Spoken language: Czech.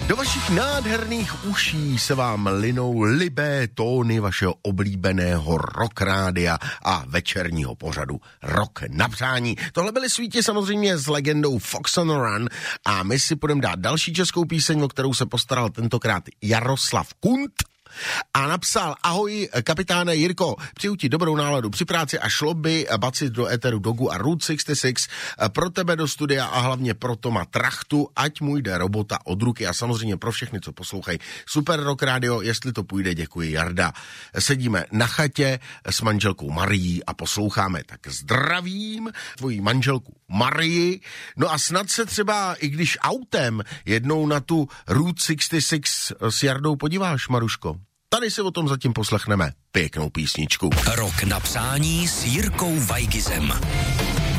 Do vašich nádherných uší se vám linou libé tóny vašeho oblíbeného rock rádia a večerního pořadu Rock na přání. Tohle byly svíti samozřejmě s legendou Fox on the Run a my si půjdeme dát další českou píseň, o kterou se postaral tentokrát Jaroslav Kunt. A napsal: ahoj kapitáne Jirko, přeju ti dobrou náladu při práci a šlo by bacit do éteru Dogu a Route 66 pro tebe do studia a hlavně pro Toma Trachtu, ať mu jde robota od ruky a samozřejmě pro všechny, co poslouchají Super Rock Radio, jestli to půjde, děkuji Jarda. Sedíme na chatě s manželkou Marií a posloucháme, tak zdravím tvoji manželku Marii, no a snad se třeba, i když autem, jednou na tu Route 66 s Jardou podíváš, Maruško. Tady si o tom zatím poslechneme pěknou písničku. Rock na přání s Jirkou Weigizem.